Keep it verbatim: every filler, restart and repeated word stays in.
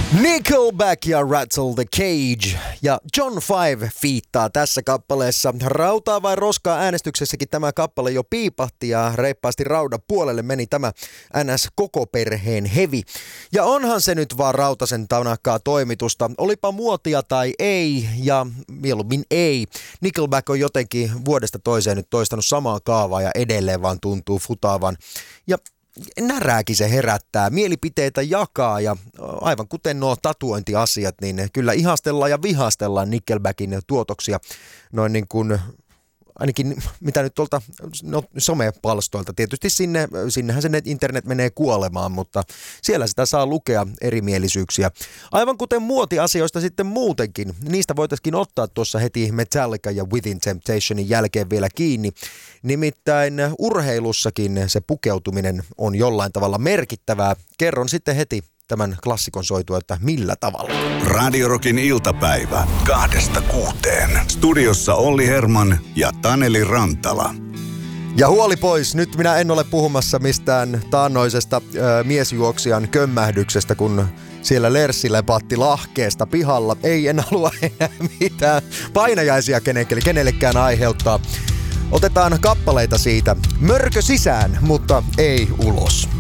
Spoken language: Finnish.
Nickelback ja Rattle the Cage ja John Five fiittaa tässä kappaleessa. Rautaa vai roskaa äänestyksessäkin tämä kappale jo piipahti ja reippaasti raudan puolelle meni tämä N S koko perheen hevi. Ja onhan se nyt vaan rautasen tanakkaa toimitusta. Olipa muotia tai ei ja mieluummin ei. Nickelback on jotenkin vuodesta toiseen nyt toistanut samaa kaavaa ja edelleen vaan tuntuu futaavan. Ja närääkin se herättää, mielipiteitä jakaa ja aivan kuten nuo tatuointiasiat, niin kyllä ihastellaan ja vihastellaan Nickelbackin tuotoksia noin niin kuin, ainakin mitä nyt tuolta no, somepalstoilta. Tietysti sinne, sinnehän se internet menee kuolemaan, mutta siellä sitä saa lukea erimielisyyksiä. Aivan kuten muotiasioista sitten muutenkin, niistä voitaisiin ottaa tuossa heti Metallica ja Within Temptationin jälkeen vielä kiinni. Nimittäin urheilussakin se pukeutuminen on jollain tavalla merkittävää. Kerron sitten heti tämän klassikon soitua, että millä tavalla. Radio Rockin iltapäivä kahdesta kuuteen. Studiossa Olli Herman ja Taneli Rantala. Ja huoli pois, nyt minä en ole puhumassa mistään taannoisesta ö, miesjuoksijan kömmähdyksestä, kun siellä Lerssi lepatti lahkeesta pihalla. Ei, en halua enää mitään painajaisia kenellekään aiheuttaa. Otetaan kappaleita siitä. Mörkö sisään, mutta ei ulos.